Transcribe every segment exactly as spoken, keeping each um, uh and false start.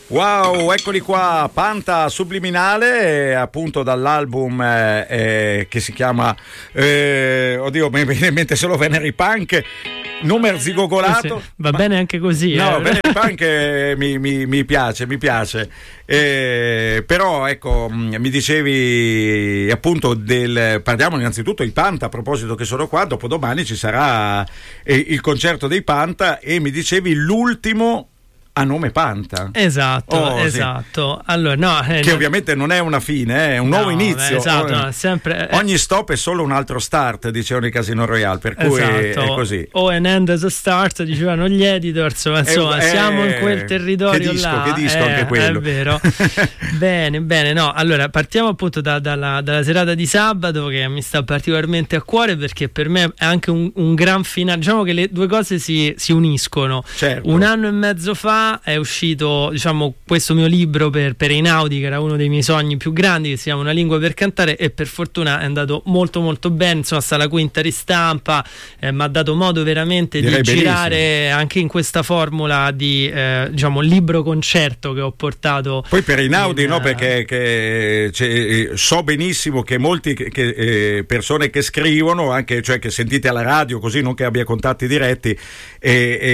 Wow, eccoli qua, Panta Subliminale, appunto dall'album eh, eh, che si chiama eh, oddio, mi viene in mente solo Venere Punk, numero zigogolato. Sì, va ma, bene anche così. No, eh. Venere Punk eh, mi, mi, mi piace, mi piace. Eh, però ecco, mi dicevi appunto del, parliamo innanzitutto di Panta, a proposito che sono qua, dopodomani ci sarà eh, il concerto dei Panta e mi dicevi l'ultimo a nome Panta. Esatto, oh, esatto. Sì. Allora, no, eh, che no. ovviamente non è una fine, è un nuovo no, inizio. Beh, esatto, no, sempre, eh. Ogni stop è solo un altro start, dicevano i Casino Royale, per cui esatto. è così. O an end as a start, dicevano gli editors, ma insomma, eh, siamo in quel territorio che disco, là. Che disco eh, anche quello. È vero. Bene, bene, no, allora partiamo appunto da, dalla, dalla serata di sabato, che mi sta particolarmente a cuore, perché per me è anche un, un gran finale. Diciamo che le due cose si, si uniscono. Certo. Un anno e mezzo fa è uscito, diciamo, questo mio libro per, per Einaudi, che era uno dei miei sogni più grandi, che si chiama Una lingua per cantare, e per fortuna è andato molto molto bene, insomma sta la quinta ristampa, eh, mi ha dato modo veramente Direi di girare benissimo. Anche in questa formula di eh, diciamo libro concerto che ho portato. Poi per Einaudi, in, no, perché che, cioè, so benissimo che molti che, che, eh, persone che scrivono, anche cioè che sentite alla radio, così non che abbia contatti diretti, e,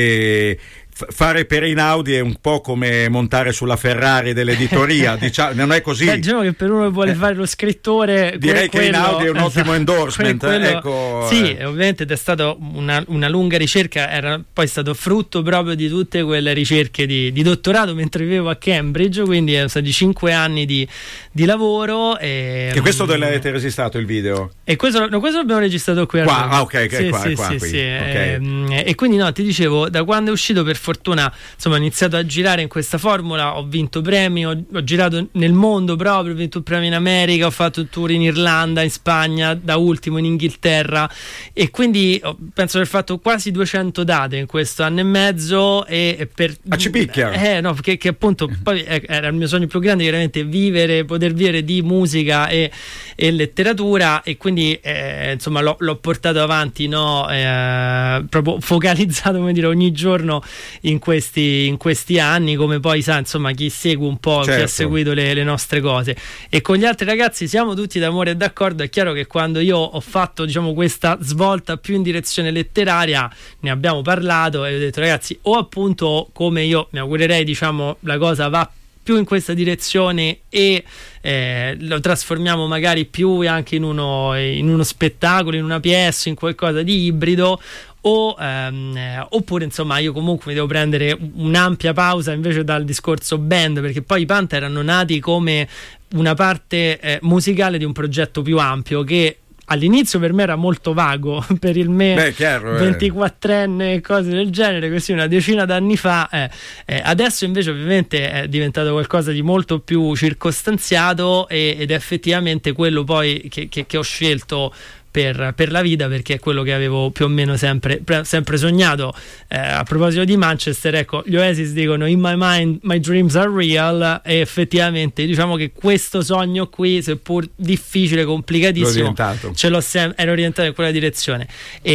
e fare per Einaudi è un po' come montare sulla Ferrari dell'editoria, diciamo, non è così. Beh, diciamo che per uno che vuole fare lo scrittore, direi quello, che Einaudi è un ottimo esatto, endorsement. quello, ecco, sì, eh. ovviamente è stata una, una lunga ricerca, era poi stato frutto proprio di tutte quelle ricerche di, di dottorato mentre vivevo a Cambridge, quindi sono stati cinque anni di, di lavoro. E, che questo dove l'avete registrato il video? E questo, no, questo l'abbiamo registrato qui a qua, Roma. ah, ok, sì, qua, sì, qua, sì, qui. sì. Okay. E, e quindi no, ti dicevo, da quando è uscito, per fortuna, insomma, ho iniziato a girare in questa formula, ho vinto premi, ho, ho girato nel mondo proprio, ho vinto un premio in America, ho fatto un tour in Irlanda, in Spagna, da ultimo in Inghilterra, e quindi penso di aver fatto quasi duecento date in questo anno e mezzo. E per a ci picchia eh no, perché che appunto poi era il mio sogno più grande, veramente vivere, poter vivere di musica e, e letteratura, e quindi eh, insomma l'ho, l'ho portato avanti, no, eh, proprio focalizzato, come dire, ogni giorno in questi, in questi anni, come poi sa, insomma, chi segue un po', certo. chi ha seguito le, le nostre cose. E con gli altri ragazzi siamo tutti d'amore e d'accordo. È chiaro che quando io ho fatto, diciamo, questa svolta più in direzione letteraria, ne abbiamo parlato e ho detto, ragazzi, o appunto, come io mi augurerei, diciamo, la cosa va più in questa direzione e eh, lo trasformiamo magari più anche in uno, in uno spettacolo, in una pièce, in qualcosa di ibrido, o ehm, eh, oppure insomma io comunque mi devo prendere un'ampia pausa invece dal discorso band, perché poi i Panta erano nati come una parte eh, musicale di un progetto più ampio, che all'inizio per me era molto vago, per il me Beh, chiaro, ventiquattrenne e cose del genere, così una decina d'anni fa. eh, eh, adesso invece ovviamente è diventato qualcosa di molto più circostanziato, e, ed è effettivamente quello poi che, che, che ho scelto Per, per la vita, perché è quello che avevo più o meno sempre, sempre sognato. Eh, a proposito di Manchester, ecco, gli Oasis dicono in my mind my dreams are real, e effettivamente diciamo che questo sogno qui, seppur difficile, complicatissimo, ce l'ho sempre, ero orientato in quella direzione.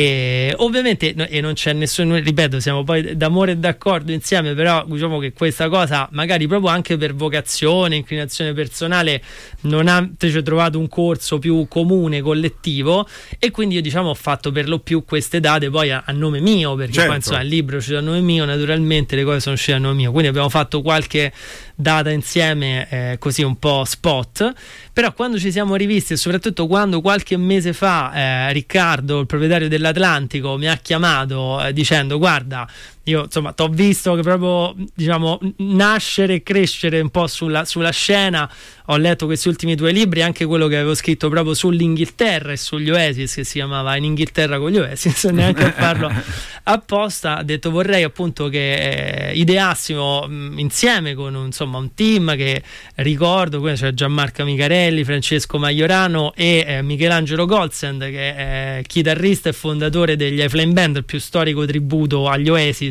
E ovviamente no, e non c'è nessuno, ripeto, siamo poi d'amore e d'accordo insieme, però diciamo che questa cosa magari proprio anche per vocazione, inclinazione personale, non ha invece trovato un corso più comune, collettivo, e quindi io, diciamo, ho fatto per lo più queste date poi a, a nome mio, perché certo. poi insomma il libro è uscito a nome mio, naturalmente le cose sono uscite a nome mio, quindi abbiamo fatto qualche data insieme, eh, così un po' spot. Però quando ci siamo rivisti, e soprattutto quando qualche mese fa eh, Riccardo, il proprietario dell'Atlantico, mi ha chiamato eh, dicendo, guarda, io insomma t'ho visto che proprio, diciamo, nascere e crescere un po' sulla, sulla scena, ho letto questi ultimi due libri, anche quello che avevo scritto proprio sull'Inghilterra e sugli Oasis, che si chiamava In Inghilterra con gli Oasis, neanche a farlo apposta. Ha detto, vorrei appunto che eh, ideassimo mh, insieme con un, insomma, un team che ricordo, qui c'è Gianmarco Micarelli, Francesco Maiorano e eh, Michelangelo Goldsend, che è chitarrista e fondatore degli Flame Band, il più storico tributo agli Oasis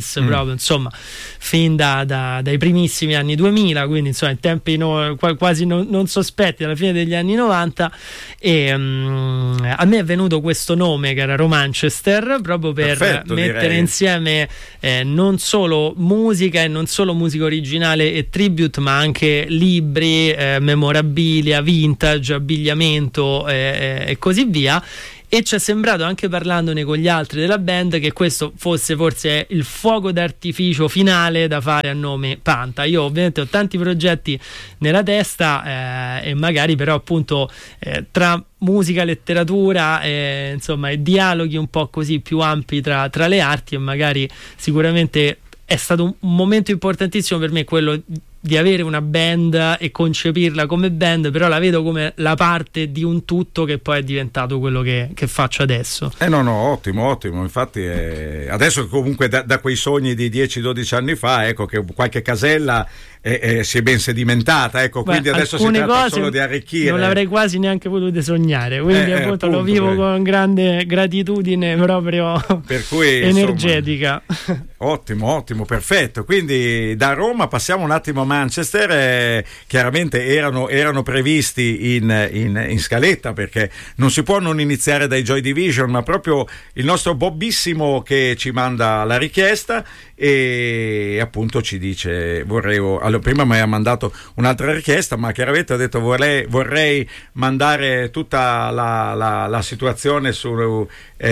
Beatles, mm. proprio insomma fin da, da, dai primissimi anni duemila, quindi insomma in tempi no, quasi non, non sospetti, alla fine degli anni novanta. E um, a me è venuto questo nome che era Romanchester proprio per Perfetto, mettere direi. insieme eh, non solo musica e non solo musica originale e tribute, ma anche libri, eh, memorabilia, vintage, abbigliamento eh, e così via. E ci è sembrato, anche parlandone con gli altri della band, che questo fosse forse il fuoco d'artificio finale da fare a nome Panta. Io ovviamente ho tanti progetti nella testa eh, e magari però appunto eh, tra musica, letteratura eh, insomma e dialoghi un po' così più ampi tra, tra le arti, e magari sicuramente è stato un, un momento importantissimo per me quello di avere una band e concepirla come band, però la vedo come la parte di un tutto che poi è diventato quello che, che faccio adesso. Eh no, no, ottimo, ottimo. Infatti eh, adesso comunque da, da quei sogni di dieci dodici anni fa, ecco che qualche casella eh, eh, si è ben sedimentata, ecco. Beh, quindi adesso si tratta solo di arricchire. Non l'avrei quasi neanche potuto sognare, quindi eh, appunto, appunto lo vivo eh. con grande gratitudine proprio per cui, energetica. Insomma, ottimo, ottimo, perfetto. Quindi da Roma passiamo un attimo a Manchester. Eh, chiaramente erano, erano previsti in, in, in scaletta, perché non si può non iniziare dai Joy Division, ma proprio il nostro Bobbissimo che ci manda la richiesta e appunto ci dice vorrei, allora prima mi ha mandato un'altra richiesta, ma chiaramente ha detto vorrei, vorrei mandare tutta la, la, la situazione su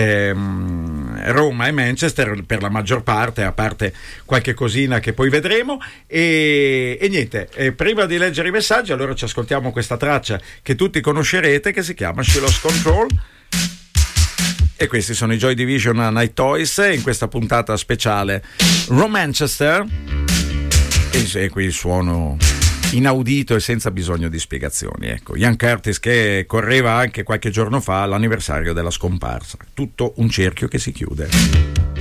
ehm, Roma e Manchester per la maggior parte, a parte qualche cosina che poi vedremo. E, e niente, e prima di leggere i messaggi allora ci ascoltiamo questa traccia che tutti conoscerete, che si chiama She Lost Control, e questi sono i Joy Division Night Toys in questa puntata speciale Romanchester, e qui il suono inaudito e senza bisogno di spiegazioni, ecco, Ian Curtis che correva anche qualche giorno fa l'anniversario della scomparsa, tutto un cerchio che si chiude.